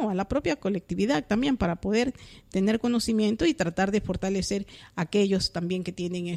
no, a la propia colectividad también, para poder tener conocimiento y tratar de fortalecer a aquellos también que tienen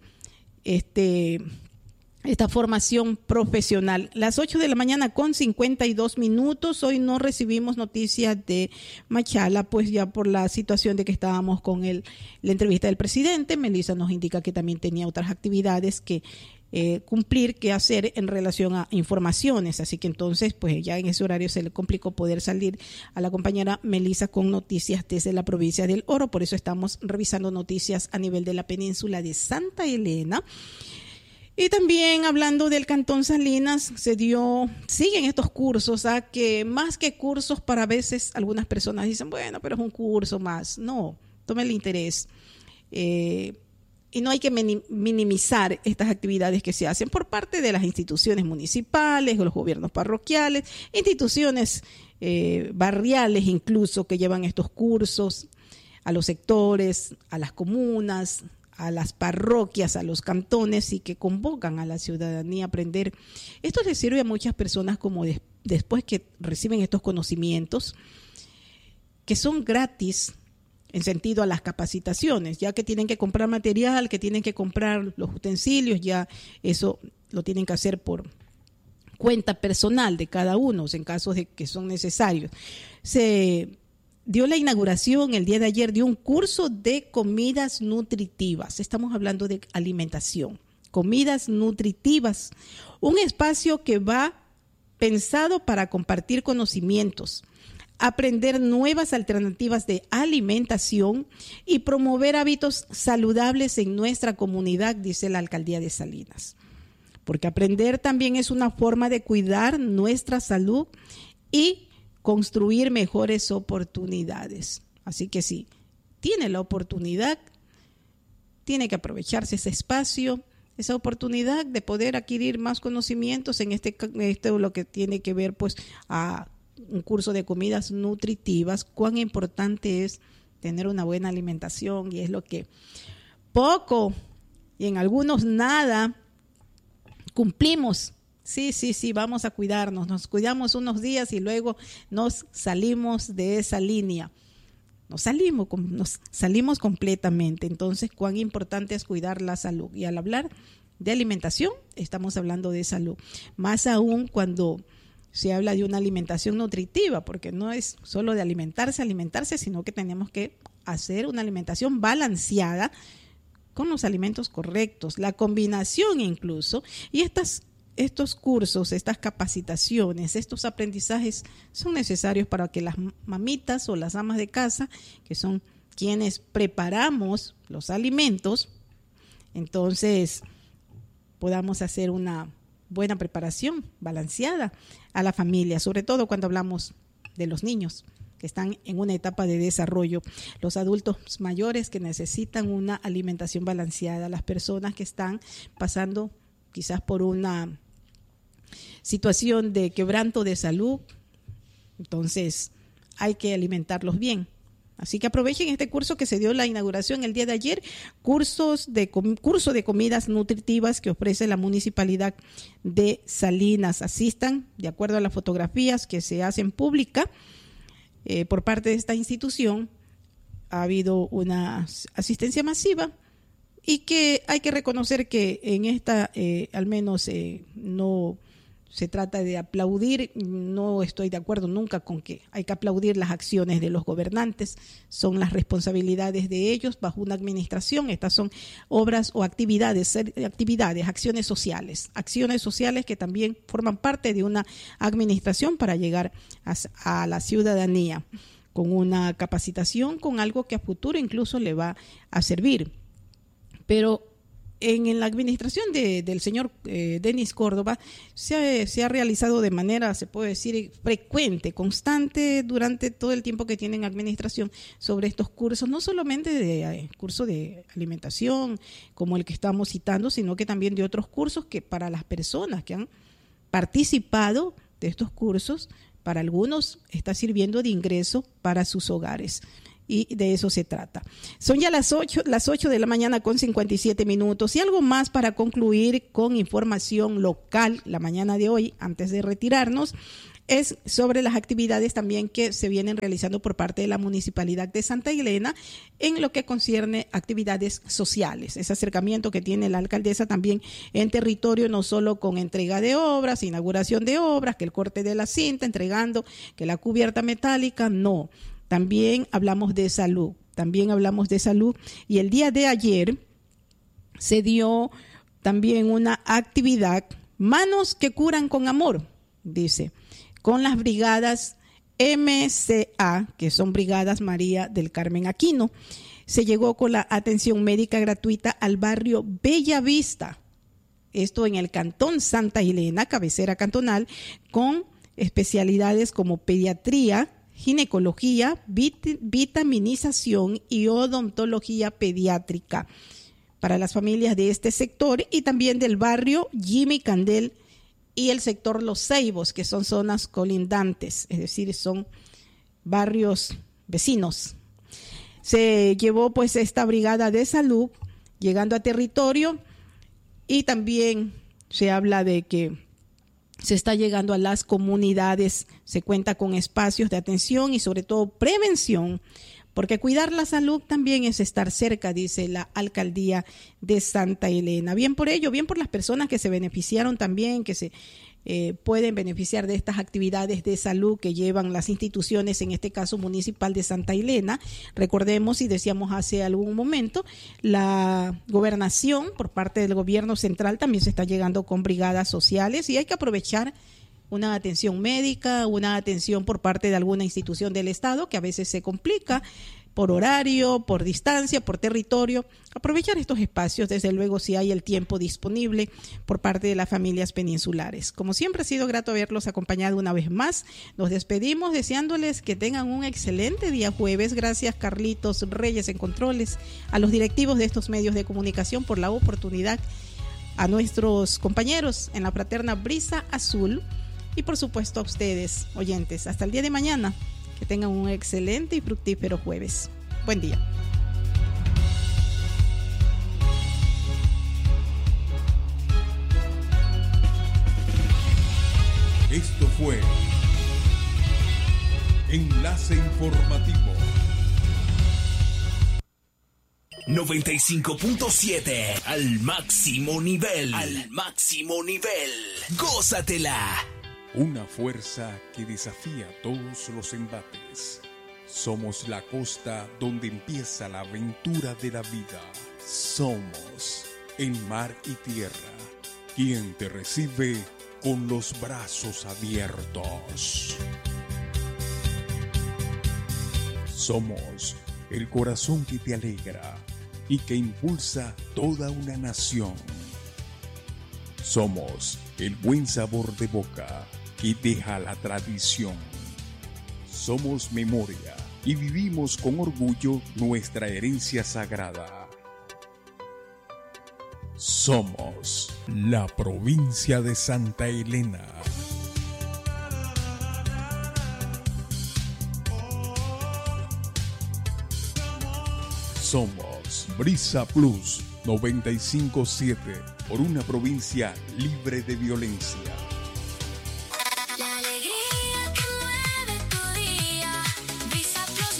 esta formación profesional. Las 8 de la mañana con 52 minutos. Hoy no recibimos noticias de Machala, pues ya por la situación de que estábamos con la entrevista del presidente. Melissa nos indica que también tenía otras actividades que cumplir, que hacer en relación a informaciones. Así que entonces, pues ya en ese horario se le complicó poder salir a la compañera Melissa con noticias desde la provincia del Oro. Por eso estamos revisando noticias a nivel de la península de Santa Elena. Y también hablando del Cantón Salinas, siguen estos cursos, que más que cursos, para veces algunas personas dicen, bueno, pero es un curso más. No, tome el interés. Y no hay que minimizar estas actividades que se hacen por parte de las instituciones municipales, los gobiernos parroquiales, instituciones barriales incluso, que llevan estos cursos a los sectores, a las comunas, a las parroquias, a los cantones, y que convocan a la ciudadanía a aprender. Esto les sirve a muchas personas como después que reciben estos conocimientos, que son gratis en sentido a las capacitaciones, ya que tienen que comprar material, que tienen que comprar los utensilios, ya eso lo tienen que hacer por cuenta personal de cada uno, en casos de que son necesarios. Se dio la inauguración el día de ayer de un curso de comidas nutritivas. Estamos hablando de alimentación, comidas nutritivas, un espacio que va pensado para compartir conocimientos, aprender nuevas alternativas de alimentación y promover hábitos saludables en nuestra comunidad, dice la alcaldía de Salinas. Porque aprender también es una forma de cuidar nuestra salud y construir mejores oportunidades. Así que si tiene la oportunidad, tiene que aprovecharse ese espacio, esa oportunidad de poder adquirir más conocimientos en lo que tiene que ver pues a un curso de comidas nutritivas. Cuán importante es tener una buena alimentación, y es lo que poco y en algunos nada cumplimos. Sí, vamos a cuidarnos, nos cuidamos unos días y luego nos salimos de esa línea. Nos salimos completamente. Entonces, cuán importante es cuidar la salud. Y al hablar de alimentación, estamos hablando de salud. Más aún cuando se habla de una alimentación nutritiva, porque no es solo de alimentarse, sino que tenemos que hacer una alimentación balanceada con los alimentos correctos, la combinación incluso. Y estos cursos, estas capacitaciones, estos aprendizajes son necesarios para que las mamitas o las amas de casa, que son quienes preparamos los alimentos, entonces podamos hacer una buena preparación balanceada a la familia, sobre todo cuando hablamos de los niños que están en una etapa de desarrollo, los adultos mayores que necesitan una alimentación balanceada, las personas que están pasando quizás por una situación de quebranto de salud, entonces hay que alimentarlos bien. Así que aprovechen este curso que se dio la inauguración el día de ayer, curso de comidas nutritivas que ofrece la Municipalidad de Salinas. Asistan de acuerdo a las fotografías que se hacen públicas por parte de esta institución. Ha habido una asistencia masiva, y que hay que reconocer que en esta al menos no se trata de aplaudir. No estoy de acuerdo nunca con que hay que aplaudir las acciones de los gobernantes, son las responsabilidades de ellos bajo una administración. Estas son obras o actividades, acciones sociales que también forman parte de una administración para llegar a la ciudadanía con una capacitación, con algo que a futuro incluso le va a servir. Pero en la administración del señor Denis Córdoba se ha realizado de manera, se puede decir, frecuente, constante durante todo el tiempo que tienen administración sobre estos cursos, no solamente de curso de alimentación como el que estamos citando, sino que también de otros cursos que para las personas que han participado de estos cursos, para algunos está sirviendo de ingreso para sus hogares. Y de eso se trata. Son ya las 8 de la mañana con 57 minutos. Y algo más para concluir con información local la mañana de hoy, antes de retirarnos. es sobre las actividades también que se vienen realizando por parte de la Municipalidad de Santa Elena en lo que concierne actividades sociales. Ese acercamiento que tiene la alcaldesa también en territorio, no solo con entrega de obras, inauguración de obras, que el corte de la cinta, entregando que la cubierta metálica, no. También hablamos de salud, y el día de ayer se dio también una actividad, Manos que Curan con Amor, dice, con las brigadas MCA, que son Brigadas María del Carmen Aquino. Se llegó con la atención médica gratuita al barrio Bella Vista, esto en el cantón Santa Elena, cabecera cantonal, con especialidades como pediatría, ginecología, vitaminización y odontología pediátrica para las familias de este sector, y también del barrio Jimmy Candel y el sector Los Ceibos, que son zonas colindantes, es decir, son barrios vecinos. Se llevó pues esta brigada de salud llegando a territorio, y también se habla de que se está llegando a las comunidades, se cuenta con espacios de atención y sobre todo prevención, porque cuidar la salud también es estar cerca, dice la alcaldía de Santa Elena. Bien por ello, bien por las personas que se beneficiaron también, que se pueden beneficiar de estas actividades de salud que llevan las instituciones, en este caso municipal de Santa Elena. Recordemos, y decíamos hace algún momento, la gobernación por parte del gobierno central también se está llegando con brigadas sociales, y hay que aprovechar una atención médica, una atención por parte de alguna institución del Estado que a veces se complica por horario, por distancia, por territorio. Aprovechar estos espacios, desde luego, si hay el tiempo disponible por parte de las familias peninsulares. Como siempre, ha sido grato haberlos acompañado una vez más. Nos despedimos deseándoles que tengan un excelente día jueves. Gracias, Carlitos Reyes en controles, a los directivos de estos medios de comunicación por la oportunidad, a nuestros compañeros en la fraterna Brisa Azul, y por supuesto a ustedes, oyentes. Hasta el día de mañana. Que tengan un excelente y fructífero jueves. Buen día. Esto fue Enlace Informativo 95.7 al máximo nivel. Al máximo nivel. Gózatela. Una fuerza que desafía todos los embates. Somos la costa donde empieza la aventura de la vida. Somos en mar y tierra quien te recibe con los brazos abiertos. Somos el corazón que te alegra y que impulsa toda una nación. Somos el buen sabor de boca que deja la tradición. Somos memoria y vivimos con orgullo nuestra herencia sagrada. Somos la provincia de Santa Elena. Somos Brisa Plus 95.7, por una provincia libre de violencia. La alegría que mueve tu día. Brisa Plus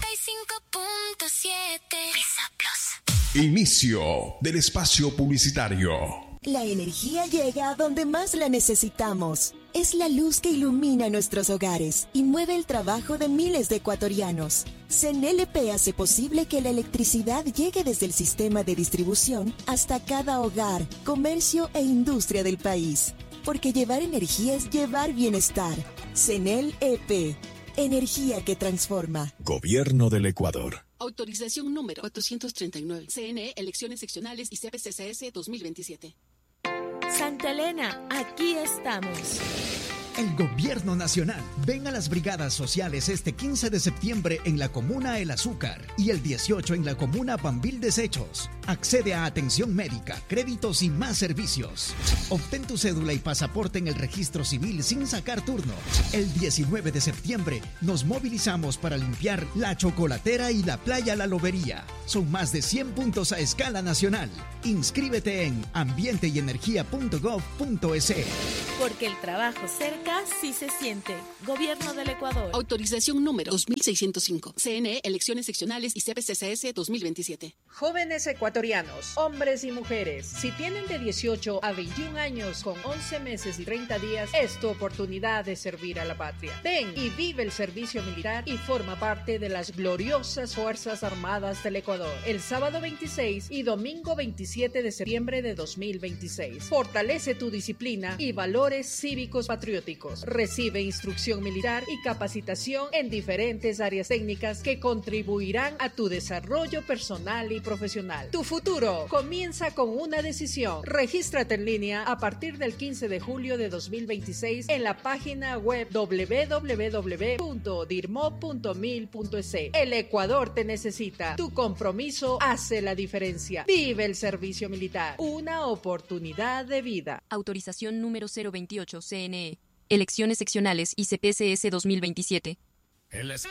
95.7. Brisa Plus. Inicio del espacio publicitario. La energía llega a donde más la necesitamos. Es la luz que ilumina nuestros hogares y mueve el trabajo de miles de ecuatorianos. CNLP hace posible que la electricidad llegue desde el sistema de distribución hasta cada hogar, comercio e industria del país. Porque llevar energía es llevar bienestar. CNLP, energía que transforma. Gobierno del Ecuador. Autorización número 439. CNE, elecciones seccionales y CPCCS 2027. Santa Elena, aquí estamos. El Gobierno Nacional. Ven a las brigadas sociales este 15 de septiembre en la comuna El Azúcar y el 18 en la comuna Pambil Desechos. Accede a atención médica, créditos y más servicios. Obtén tu cédula y pasaporte en el registro civil sin sacar turno. El 19 de septiembre nos movilizamos para limpiar la Chocolatera y la Playa La Lobería. Son más de 100 puntos a escala nacional. Inscríbete en ambienteenergia.gov.es. Porque el trabajo cerca sí se siente. Gobierno del Ecuador. Autorización número 2605. CNE, elecciones seccionales y CPCCS 2027. Jóvenes ecuatorianos, hombres y mujeres, si tienen de 18 a 21 años con 11 meses y 30 días, es tu oportunidad de servir a la patria. Ven y vive el servicio militar y forma parte de las gloriosas Fuerzas Armadas del Ecuador. El sábado 26 y domingo 27 de septiembre de 2026. Fortalece tu disciplina y valores cívicos patrióticos. Recibe instrucción militar y capacitación en diferentes áreas técnicas que contribuirán a tu desarrollo personal y profesional. Tu futuro comienza con una decisión. Regístrate en línea a partir del 15 de julio de 2026 en la página web www.dirmo.mil.es. El Ecuador te necesita. Tu compromiso hace la diferencia. Vive el servicio militar. Una oportunidad de vida. Autorización número 028 CNE. Elecciones seccionales y CPCS 2027.